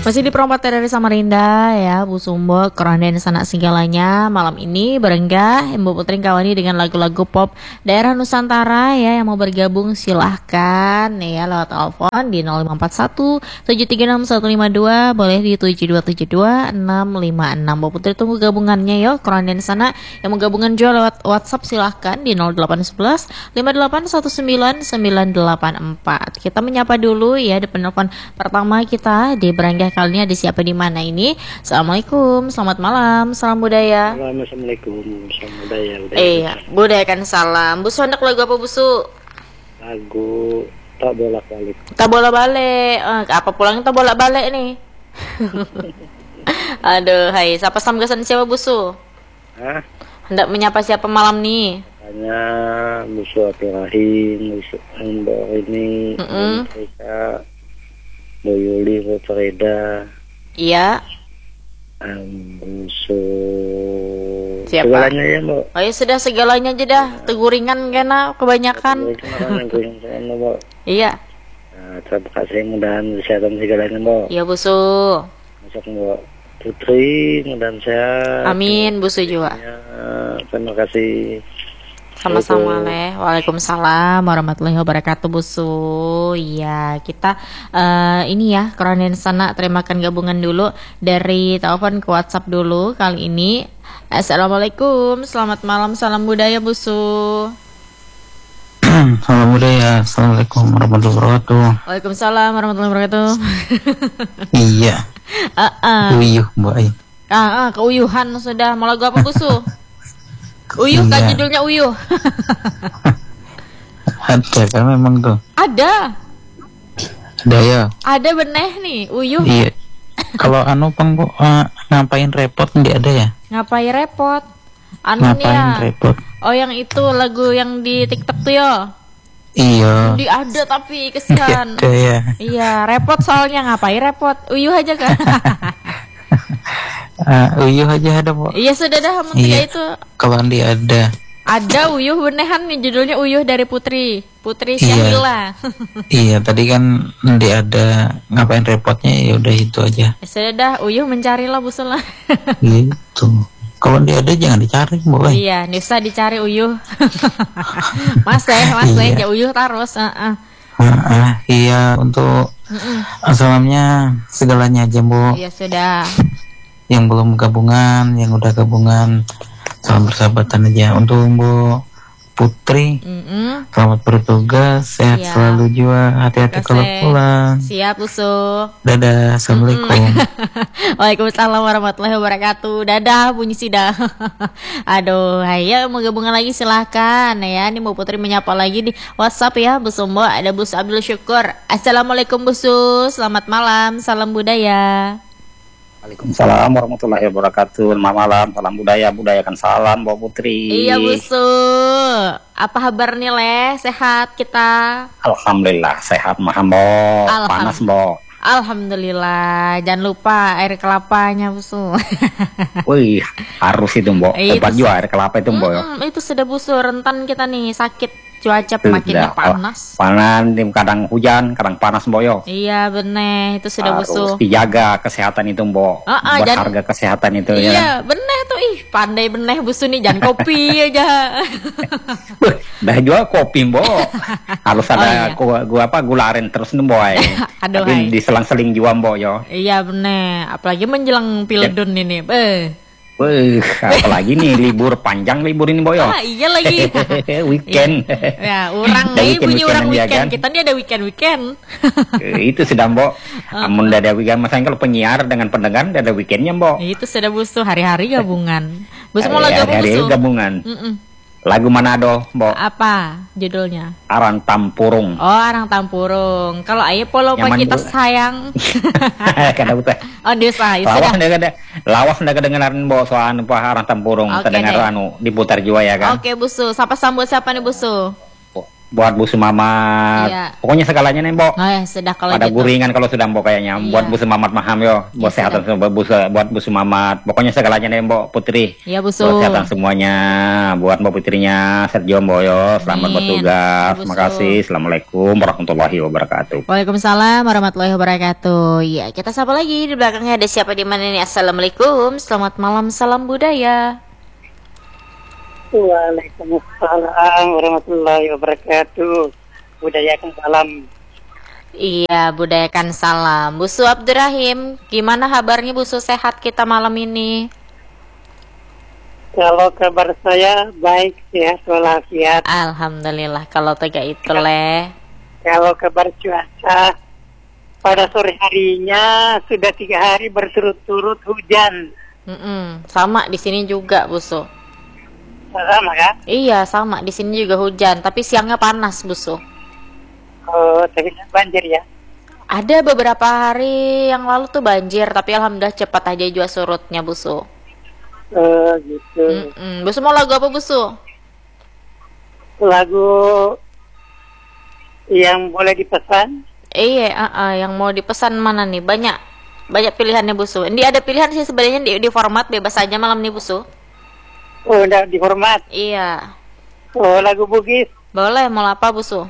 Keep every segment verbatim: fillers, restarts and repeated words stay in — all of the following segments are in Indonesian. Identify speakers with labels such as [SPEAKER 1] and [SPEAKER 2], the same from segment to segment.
[SPEAKER 1] Masih di Promoter dari Samarinda ya, Bu Sumbo, keronden sanak segalanya. Malam ini berenggah Ibu Putri kawani dengan lagu-lagu pop daerah Nusantara ya. Yang mau bergabung silahkan ya lewat telepon di nol lima empat satu tujuh tiga enam satu lima dua, boleh di tujuh dua tujuh dua enam lima enam. Bu Putri tunggu gabungannya yo, keronden sana. Yang mau gabungan juga lewat WhatsApp silahkan di nol delapan satu satu lima delapan satu sembilan sembilan delapan empat. Kita menyapa dulu ya di penelpon pertama kita di berenggah. Kali ini ada siapa di mana ini? Assalamualaikum, selamat malam, salam budaya.
[SPEAKER 2] Assalamualaikum, salam budaya. budaya
[SPEAKER 1] Iya, budaya kan salam. Bu Sondak lagu apa Bu Su?
[SPEAKER 2] Lagu tak bolak balik.
[SPEAKER 1] Tak bola balik. Eh, apa pulang tak bolak balik nih? Aduh, hai. Siapa samgasan siapa Bu Su?
[SPEAKER 2] Hah?
[SPEAKER 1] Hendak menyapa siapa malam nih?
[SPEAKER 2] Hanya musuh Rahim, musuh Mbak ini,
[SPEAKER 1] Mm-mm.
[SPEAKER 2] mereka Boyuli, Farida,
[SPEAKER 1] Iya.
[SPEAKER 2] musuh
[SPEAKER 1] Siapa?
[SPEAKER 2] segalanya ya Mbak.
[SPEAKER 1] Oh ya sudah segalanya aja dah. Teguringan kena kebanyakan.
[SPEAKER 2] Mbak.
[SPEAKER 1] Iya.
[SPEAKER 2] Nah, terima kasih, mudahan kesehatan segalanya Mbak.
[SPEAKER 1] Iya Bu Su.
[SPEAKER 2] Masuk Mbak Putri, mudahan sehat.
[SPEAKER 1] Amin Bu Su juga.
[SPEAKER 2] Ya, terima kasih.
[SPEAKER 1] Sama-sama leh. Waalaikumsalam warahmatullahi wabarakatuh Bu Su. Iya, kita uh, ini ya keronden sana terimakan gabungan dulu dari telepon ke WhatsApp dulu kali ini. Assalamualaikum, selamat malam, salam budaya Bu Su.
[SPEAKER 3] Salam budaya. Assalamualaikum warahmatullahi wabarakatuh.
[SPEAKER 1] Waalaikumsalam warahmatullahi wabarakatuh.
[SPEAKER 3] Iya.
[SPEAKER 1] Ah, uh-uh.
[SPEAKER 3] Uyuh Mbak.
[SPEAKER 1] Ah, uh, keuyuhan sudah. Mau lagu apa Bu Su? Uyuh kan
[SPEAKER 3] Iya.
[SPEAKER 1] judulnya Uyuh.
[SPEAKER 3] Ada kan memang tuh.
[SPEAKER 1] Ada.
[SPEAKER 3] Ada ya.
[SPEAKER 1] Ada beneh nih, Uyuh.
[SPEAKER 3] Iya. Kalau anu pang Bu, uh, ngapain repot nggak ada ya?
[SPEAKER 1] Ngapain repot? Anu nih ya.
[SPEAKER 3] Ngapain repot?
[SPEAKER 1] Oh yang itu lagu yang di TikTok tuh ya.
[SPEAKER 3] Iya.
[SPEAKER 1] Di ada tapi kesian.
[SPEAKER 3] Ada ya.
[SPEAKER 1] Iya, repot soalnya ngapain repot? Uyuh aja kan.
[SPEAKER 3] Uh, uyuh aja ada Bu.
[SPEAKER 1] Iya sudah dah menteri
[SPEAKER 3] Iya.
[SPEAKER 1] itu.
[SPEAKER 3] Kalau Andi ada.
[SPEAKER 1] Ada Uyuh benehan nih judulnya Uyuh dari Putri. Putri
[SPEAKER 3] Iya.
[SPEAKER 1] Syahila.
[SPEAKER 3] Iya tadi kan Andi ada, ngapain repotnya, ya udah itu aja.
[SPEAKER 1] Ya sudah dah Uyuh mencarilah Bu Sula.
[SPEAKER 3] Gitu. Kalau Andi ada jangan dicari Bu.
[SPEAKER 1] Iya, Nisa dicari Uyuh. Mas eh, Mas eh,
[SPEAKER 3] Iya.
[SPEAKER 1] ja Uyuh terus. Heeh.
[SPEAKER 3] Ah, ah, iya untuk salamnya segalanya aja Bu.
[SPEAKER 1] Iya sudah.
[SPEAKER 3] Yang belum gabungan, yang udah gabungan, salam persahabatan aja. Untuk Bu Putri,
[SPEAKER 1] Mm-mm.
[SPEAKER 3] selamat bertugas, sehat
[SPEAKER 1] Siap.
[SPEAKER 3] selalu juga, hati-hati
[SPEAKER 1] Kasih.
[SPEAKER 3] kalau pulang.
[SPEAKER 1] Siap Usu.
[SPEAKER 3] Dadah, assalamualaikum.
[SPEAKER 1] Waalaikumsalam warahmatullahi wabarakatuh. Dadah bunyi sida. Aduh, ayo mau gabungan lagi silahkan ya. Ini Bu Putri menyapa lagi di WhatsApp ya Bu Sumbo. Ada Bu Abdul Syukur. Assalamualaikum Bu Su. Selamat malam, salam budaya.
[SPEAKER 4] Waalaikumsalam warahmatullahi wabarakatuh. Selamat malam, salam budaya, budayakan salam Mbak Putri.
[SPEAKER 1] Iya Bu Su. Apa kabar nih Leh? Sehat kita?
[SPEAKER 4] Alhamdulillah sehat mah Mbak.
[SPEAKER 1] Alham-
[SPEAKER 4] Panas Mbak.
[SPEAKER 1] Alhamdulillah. Jangan lupa air kelapanya Bu Su.
[SPEAKER 4] Wih, harus itu Mbak.
[SPEAKER 1] Itu
[SPEAKER 4] Obat
[SPEAKER 1] sih.
[SPEAKER 4] juga air kelapa itu Mbak ya.
[SPEAKER 1] Mm, itu sudah Bu Su, rentan kita nih sakit. Cuaca makinnya
[SPEAKER 4] Sudah,
[SPEAKER 1] panas.
[SPEAKER 4] Panas, kadang hujan, kadang panas Mbak yo.
[SPEAKER 1] Iya bener, itu sudah
[SPEAKER 4] Harus
[SPEAKER 1] busuh.
[SPEAKER 4] dijaga kesehatan itu Mbak.
[SPEAKER 1] Ah, ah,
[SPEAKER 4] Buat
[SPEAKER 1] jangan-
[SPEAKER 4] harga kesehatan itu
[SPEAKER 1] Iya
[SPEAKER 4] ya.
[SPEAKER 1] bener tuh, ih pandai bener busuh nih, jangan kopi aja.
[SPEAKER 4] Wih, dah jual kopi Mbak. Harus ada
[SPEAKER 1] Oh, iya.
[SPEAKER 4] gua, gua apa gula aren terus nih Mbak.
[SPEAKER 1] Aduh,
[SPEAKER 4] Tapi
[SPEAKER 1] hai.
[SPEAKER 4] diselang-seling juga Mbak yo.
[SPEAKER 1] Iya bener, apalagi menjelang piledun ini. Eh.
[SPEAKER 4] Wih, apalagi nih libur panjang libur ini Mbak yo.
[SPEAKER 1] Ah iya lagi.
[SPEAKER 4] Weekend.
[SPEAKER 1] Ya, orang
[SPEAKER 4] Ada
[SPEAKER 1] nih bunyi
[SPEAKER 4] weekend-weekendan
[SPEAKER 1] orang
[SPEAKER 4] dia,
[SPEAKER 1] weekend.
[SPEAKER 4] kan?
[SPEAKER 1] Kita nih ada weekend-weekend.
[SPEAKER 4] Eh, itu sudah Mbok. Amun ada weekend, maksudnya kalau penyiar dengan pendengar ada weekendnya Mbok.
[SPEAKER 1] Itu sudah busuh hari-hari gabungan. Busuh mau lagu apa
[SPEAKER 4] Hari-hari
[SPEAKER 1] busuh?
[SPEAKER 4] gabungan.
[SPEAKER 1] Mm-mm.
[SPEAKER 4] Lagu Manado Mbok.
[SPEAKER 1] Apa judulnya?
[SPEAKER 4] Aran Tampurung.
[SPEAKER 1] Oh, Arang Tampurung. Kalau ayo polo
[SPEAKER 4] Nyaman,
[SPEAKER 1] kita
[SPEAKER 4] Bu.
[SPEAKER 1] sayang.
[SPEAKER 4] Kada utah.
[SPEAKER 1] Oh, desa itu
[SPEAKER 4] Lawas
[SPEAKER 1] sudah.
[SPEAKER 4] ndak kada. Lawas ndak kedengeran Mbok soal apa Aran Tampurung.
[SPEAKER 1] Oke
[SPEAKER 4] Terdengar
[SPEAKER 1] deh.
[SPEAKER 4] anu diputar juga ya kan.
[SPEAKER 1] Oke, Busu. Siapa sambut siapa nih, Busu?
[SPEAKER 4] buat Bu Sumamat.
[SPEAKER 1] Iya.
[SPEAKER 4] Pokoknya segalanya nih, Mbok.
[SPEAKER 1] Oh ya, sudah kalau
[SPEAKER 4] Ada
[SPEAKER 1] gitu.
[SPEAKER 4] guringan kalau sudah Mbok kayaknya.
[SPEAKER 1] Iya.
[SPEAKER 4] Buat Bu Sumamat maham yo. Buat
[SPEAKER 1] Ya,
[SPEAKER 4] sehat buat Bu buat Bu Sumamat. Pokoknya segalanya nih, Mbok Putri.
[SPEAKER 1] Iya, Busu.
[SPEAKER 4] Buat kesehatan semuanya. Buat Mbok Putrinya Sergio Boyo. Selamat
[SPEAKER 1] Amin.
[SPEAKER 4] bertugas.
[SPEAKER 1] Ya,
[SPEAKER 4] Terima
[SPEAKER 1] Busu.
[SPEAKER 4] kasih. Assalamualaikum warahmatullahi wabarakatuh.
[SPEAKER 1] Waalaikumsalam warahmatullahi wabarakatuh. Ya, kita sapa lagi di belakangnya ada siapa di mana nih? Assalamualaikum. Selamat malam, salam budaya.
[SPEAKER 2] Waalaikumsalam warahmatullahi wabarakatuh. Budayakan salam.
[SPEAKER 1] Iya, budayakan salam. Busu Abdurrahim, gimana kabarnya Busu, sehat kita malam ini?
[SPEAKER 2] Kalau kabar saya baik, sehat walafiat.
[SPEAKER 1] Alhamdulillah, kalau tega itu leh.
[SPEAKER 2] Kalau kabar cuaca, pada sore harinya sudah tiga hari berturut-turut hujan.
[SPEAKER 1] Mm-mm, sama di sini juga Busu.
[SPEAKER 2] Sama kan?
[SPEAKER 1] Iya, sama di sini juga hujan, tapi siangnya panas Busu.
[SPEAKER 2] Oh, tapi banjir ya.
[SPEAKER 1] Ada beberapa hari yang lalu tuh banjir, tapi alhamdulillah cepat aja juga surutnya Busu.
[SPEAKER 2] Oh, gitu.
[SPEAKER 1] Mm-mm. Busu mau lagu apa Busu?
[SPEAKER 2] Lagu yang boleh dipesan?
[SPEAKER 1] Iya, uh, uh, yang mau dipesan mana nih? Banyak, banyak pilihannya Busu. Ini ada pilihan sih sebenarnya di, di format bebas aja malam nih Busu.
[SPEAKER 2] Oh, udah dihormat.
[SPEAKER 1] Iya,
[SPEAKER 2] Oh, lagu Bugis.
[SPEAKER 1] boleh. Mau apa Busu?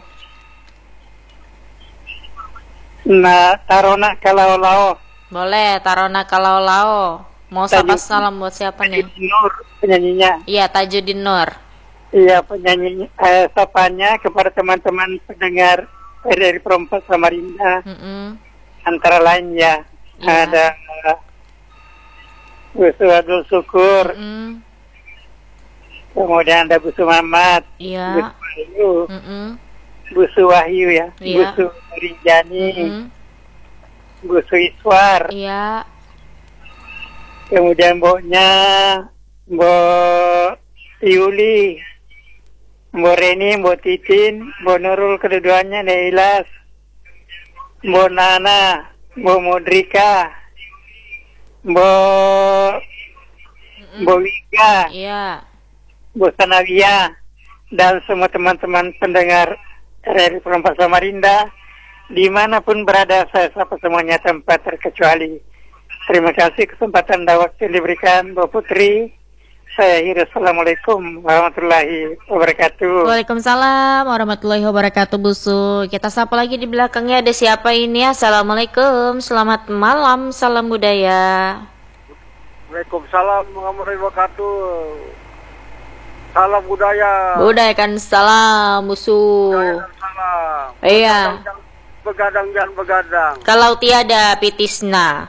[SPEAKER 2] Nah, Tarona Kalau Lao.
[SPEAKER 1] Boleh. Tarona kalau lao. Mau sapa salam buat siapa nih?
[SPEAKER 2] Nur penyanyinya.
[SPEAKER 1] Iya, Tajudin Nur.
[SPEAKER 2] Iya, penyanyi eh, sapanya kepada teman-teman pendengar dari Perempat Samarinda.
[SPEAKER 1] Mm-mm.
[SPEAKER 2] Antara lain ya,
[SPEAKER 1] Iya.
[SPEAKER 2] ada uh, Busu Abdul Syukur,
[SPEAKER 1] Mm-mm.
[SPEAKER 2] kemudian ada Busu Mamat,
[SPEAKER 1] Iya.
[SPEAKER 2] Busu Wahyu,
[SPEAKER 1] Mm-mm.
[SPEAKER 2] Busu Wahyu ya,
[SPEAKER 1] Iya.
[SPEAKER 2] Busu Rinjani,
[SPEAKER 1] Mm-mm.
[SPEAKER 2] Busu Iswar,
[SPEAKER 1] Iya.
[SPEAKER 2] kemudian mboknya Mbok Yuli, Mbok Reni, Mbok Titin, Mbok Nurul keduanya, Nailas, Mbok Nana, Mbok Mudrika, Mbok Mbok Wika,
[SPEAKER 1] Iya.
[SPEAKER 2] Mbok Sanawia, dan semua teman-teman pendengar R R I Perempat Samarinda, dimanapun berada saya sapa semuanya tanpa terkecuali. Terima kasih kesempatan dan waktu yang diberikan Mbak Putri. Saya akhiri. Assalamualaikum warahmatullahi wabarakatuh.
[SPEAKER 1] Waalaikumsalam warahmatullahi wabarakatuh Busu. Kita sapa lagi di belakangnya ada siapa ini? Assalamualaikum, selamat malam, salam budaya.
[SPEAKER 5] Waalaikumsalam warahmatullahi wabarakatuh. Salam budaya.
[SPEAKER 1] Budayakan salam Busu.
[SPEAKER 5] Budaya dan salam.
[SPEAKER 1] Iya.
[SPEAKER 5] Begadang jangan begadang.
[SPEAKER 1] Kalau tiada pitisna.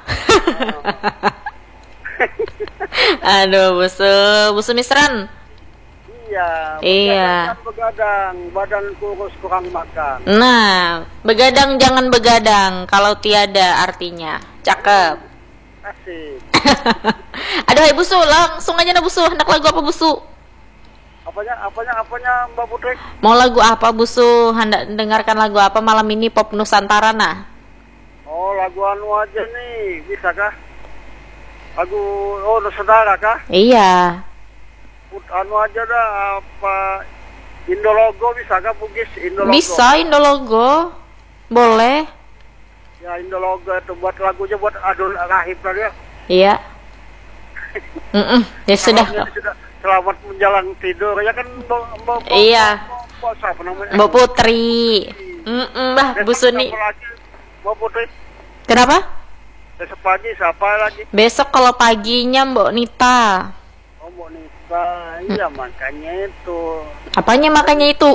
[SPEAKER 1] Aduh Busu, Busu Misran.
[SPEAKER 5] Iya.
[SPEAKER 1] Iya.
[SPEAKER 5] Begadang jangan begadang. Badan kurus kurang makan.
[SPEAKER 1] Nah, begadang jangan begadang. Kalau tiada artinya. Cakep.
[SPEAKER 5] Asik.
[SPEAKER 1] Aduh, hai Busu, langsung aja nah Busu. Hendak lagu apa Busu?
[SPEAKER 5] Apanya, apanya, apanya Mbak Putri?
[SPEAKER 1] Mau lagu apa Busu? Hendak dengarkan lagu apa malam ini pop Nusantara nah?
[SPEAKER 5] Oh, lagu anu aja nih. Bisa kah? Lagu, oh Nusantara kah?
[SPEAKER 1] Iya.
[SPEAKER 5] Put- Anu aja dah, apa... Indologo bisa kah, Bugis? Indologo.
[SPEAKER 1] Bisa Indologo. Boleh.
[SPEAKER 5] Ya, Indologo itu buat lagunya buat Adul Rahim tadi ya.
[SPEAKER 1] Iya. Mm-mm. Ya sudah.
[SPEAKER 5] Selamat, sudah selamat menjelang tidur ya kan Mbak Mbak Mbak-
[SPEAKER 1] Iya.
[SPEAKER 5] Mbak- Mbak siapa namanya?
[SPEAKER 1] Mbak Putri. Mm-mm, bah,
[SPEAKER 5] Besok
[SPEAKER 1] Busu nih.
[SPEAKER 5] siapa lagi? Mbak Putri.
[SPEAKER 1] Kenapa?
[SPEAKER 5] Besok pagi siapa lagi?
[SPEAKER 1] Besok kalau paginya Mbak Nita.
[SPEAKER 5] Oh Mbak Nita. Iya makanya itu.
[SPEAKER 1] Apanya makanya itu?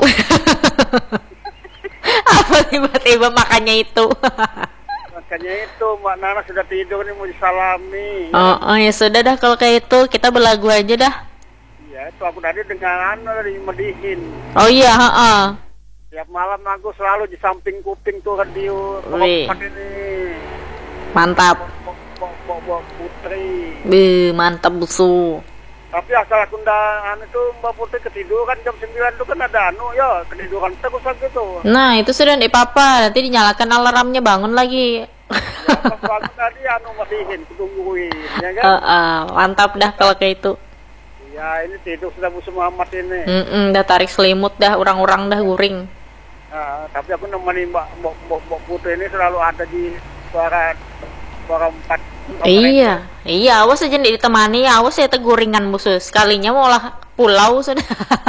[SPEAKER 1] Apa tiba-tiba makanya itu?
[SPEAKER 5] Makanya itu Mbak Nana sudah tidur nih mau disalami.
[SPEAKER 1] Oh, oh ya sudah dah kalau kayak itu kita berlagu aja dah.
[SPEAKER 5] Iya itu aku tadi dengan anu dari Medihin.
[SPEAKER 1] Oh iya, heeh.
[SPEAKER 5] Tiap malam aku selalu di samping kuping tuh radio.
[SPEAKER 1] Wih.
[SPEAKER 5] Tempat ini.
[SPEAKER 1] Mantap.
[SPEAKER 5] Mbak Mbak- Mbak Mbak Putri.
[SPEAKER 1] Be, mantap Busu.
[SPEAKER 5] Tapi asal aku ndak anu tuh Mbak Putri ketiduran jam sembilan tuh kan ada anu ya ketiduran terus gitu.
[SPEAKER 1] Nah, itu sudah di papa, nanti dinyalakan alarmnya bangun lagi.
[SPEAKER 5] Pas aku tadi anu matihin, kutungguin, ya kan?
[SPEAKER 1] Heeh, mantap dah kalau kayak itu.
[SPEAKER 5] Ya ini tidur sudah musuh Muhammad ini.
[SPEAKER 1] Mm dah tarik selimut dah, orang-orang dah guring.
[SPEAKER 5] Nah, tapi aku nemenin Mbak Mbak, Mbak, Mbak Putri ini selalu ada di suara suara empat.
[SPEAKER 1] Iya, iya, awas aja nih ditemani, awas ya teguringan musuh. Sekalinya mau lah pulau sudah.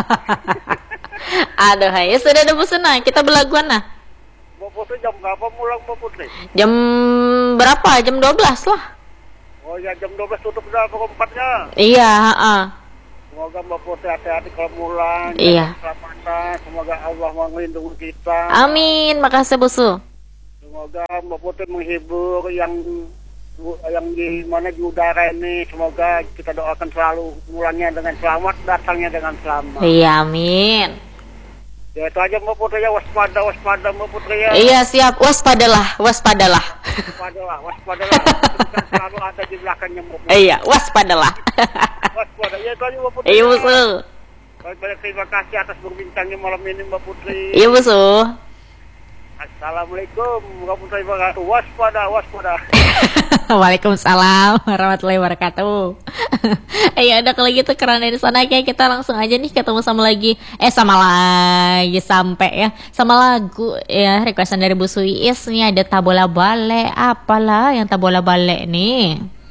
[SPEAKER 1] Aduh, ya sudah ada bosan nah, kita belaguan nah.
[SPEAKER 5] Mbak Putri jam berapa pulang Mbak Putri?
[SPEAKER 1] Jam berapa? Jam dua belas lah.
[SPEAKER 5] Oh ya jam dua belas tutup sudah perempatnya.
[SPEAKER 1] Iya, heeh.
[SPEAKER 5] Semoga Mbak Putri hati-hati kalau pulang.
[SPEAKER 1] Iya.
[SPEAKER 5] Keselamatan. Semoga Allah melindungi kita.
[SPEAKER 1] Amin, makasih Busu.
[SPEAKER 5] Semoga Mbak Putri menghibur yang yang di mana di udara ini. Semoga kita doakan selalu pulangnya dengan selamat, datangnya dengan selamat.
[SPEAKER 1] Iya, amin.
[SPEAKER 5] Ya itu aja Mbak Putri ya, waspada, waspada Mbak Putri ya.
[SPEAKER 1] Iya, siap. Waspadalah, waspadalah.
[SPEAKER 5] Waspadalah, waspadalah. Kita selalu ada di belakangnya Mbak Putri.
[SPEAKER 1] Iya, waspadalah.
[SPEAKER 5] Waspada, ya itu aja Mbak Putri.
[SPEAKER 1] Iya, Busu.
[SPEAKER 5] Banyak terima kasih atas berbincangnya malam ini Mbak Putri.
[SPEAKER 1] Iya, Busu.
[SPEAKER 5] Assalamualaikum warahmatullahi wabarakatuh. Waspada, waspada.
[SPEAKER 1] Waalaikumsalam warahmatullahi wabarakatuh. Ya udah kalau gitu keren dari sana kayak kita langsung aja nih ketemu sama lagi eh sama lagi sampai ya sama lagu ya requestan dari Bu Suis nih ada Tabola Bale apalah yang Tabola Bale nih.